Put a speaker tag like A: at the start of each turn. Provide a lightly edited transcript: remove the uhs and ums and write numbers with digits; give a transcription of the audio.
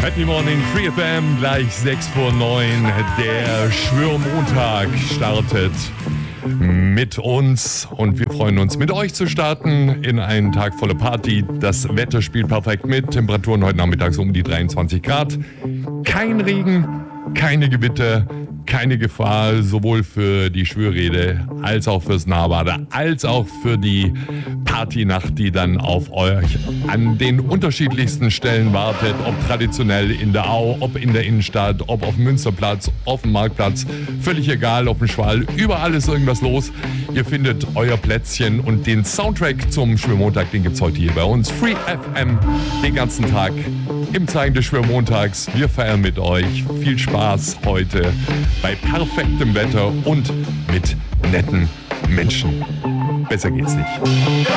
A: Happy Morning, Free FM, gleich 6 vor 9. Der Schwörmontag startet mit uns und wir freuen uns, mit euch zu starten in einen Tag voller Party. Das Wetter spielt perfekt mit, Temperaturen heute Nachmittag so um die 23 Grad. Kein Regen, keine Gewitter, keine Gefahr, sowohl für die Schwörrede als auch fürs Nahbade, als auch für die Partynacht, die dann auf euch an den unterschiedlichsten Stellen wartet. Ob traditionell in der Au, ob in der Innenstadt, ob auf dem Münsterplatz, auf dem Marktplatz. Völlig egal, auf dem Schwall, überall ist irgendwas los. Ihr findet euer Plätzchen und den Soundtrack zum Schwörmontag, den gibt's heute hier bei uns. Free FM, den ganzen Tag im Zeichen des Schwörmontags. Wir feiern mit euch. Viel Spaß heute bei perfektem Wetter und mit netten Menschen. Besser geht's nicht.